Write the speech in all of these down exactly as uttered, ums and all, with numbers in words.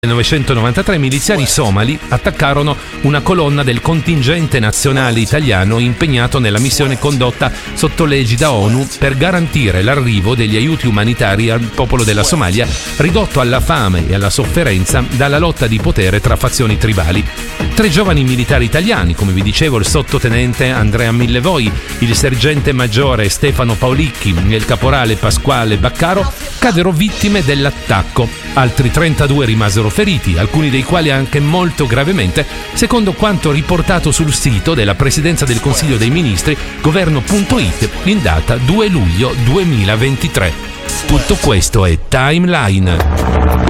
millenovecentonovantatré miliziani somali attaccarono una colonna del contingente nazionale italiano impegnato nella missione condotta sotto l'egida ONU per garantire l'arrivo degli aiuti umanitari al popolo della Somalia, ridotto alla fame e alla sofferenza dalla lotta di potere tra fazioni tribali. Tre giovani militari italiani, come vi dicevo, il sottotenente Andrea Millevoi, il sergente maggiore Stefano Paolicchi e il caporale Pasquale Baccaro, caddero vittime dell'attacco. Altri trentadue rimasero feriti, alcuni dei quali anche molto gravemente, secondo quanto riportato sul sito della Presidenza del Consiglio dei Ministri, governo punto it, in data due luglio duemilaventitré. Tutto questo è Timeline.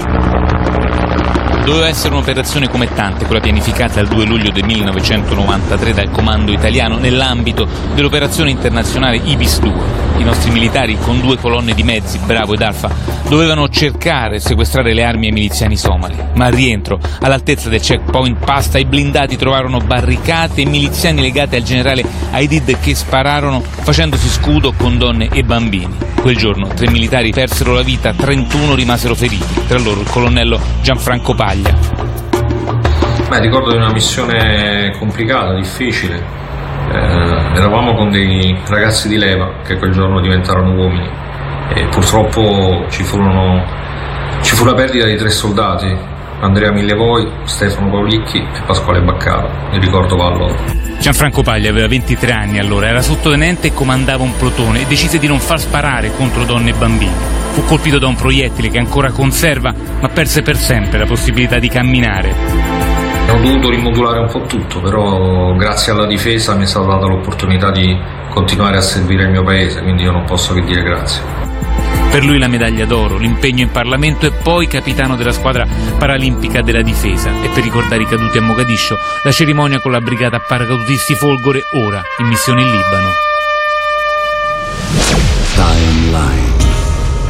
Doveva essere un'operazione come tante, quella pianificata il due luglio del millenovecentonovantatré dal comando italiano nell'ambito dell'operazione internazionale Ibis due. I nostri militari, con due colonne di mezzi, Bravo ed Alfa, dovevano cercare e sequestrare le armi ai miliziani somali. Ma al rientro, all'altezza del checkpoint Pasta, i blindati trovarono barricate e miliziani legati al generale Aidid che spararono facendosi scudo con donne e bambini. Quel giorno tre militari persero la vita, trentuno rimasero feriti, tra loro il colonnello Gianfranco Paglia. Beh, ricordo di una missione complicata, difficile. Eh, eravamo con dei ragazzi di leva che quel giorno diventarono uomini e purtroppo ci furono ci fu la perdita di tre soldati: Andrea Millevoi, Stefano Paolicchi e Pasquale Baccaro. Il ricordo va a loro. Gianfranco Paglia aveva ventitré anni allora, era sottotenente e comandava un plotone e decise di non far sparare contro donne e bambini. Fu colpito da un proiettile che ancora conserva, ma perse per sempre la possibilità di camminare. Ho dovuto rimodulare un po' tutto, però grazie alla difesa mi è stata data l'opportunità di continuare a servire il mio paese, quindi io non posso che dire grazie. Per lui la medaglia d'oro, l'impegno in Parlamento e poi capitano della squadra paralimpica della difesa. E per ricordare i caduti a Mogadiscio, la cerimonia con la brigata paracadutisti Folgore, ora in missione in Libano.